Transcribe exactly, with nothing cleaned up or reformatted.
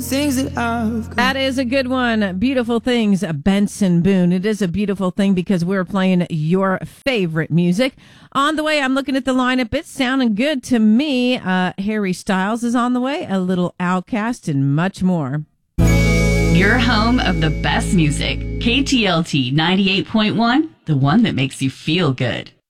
Things that I've That is a good one. Beautiful Things, Benson Boone. It is a beautiful thing because we're playing your favorite music. On the way, I'm looking at the lineup. It's sounding good to me. Uh, Harry Styles is on the way, a little Outcast, and much more. Your home of the best music. K T L T ninety-eight point one, the one that makes you feel good.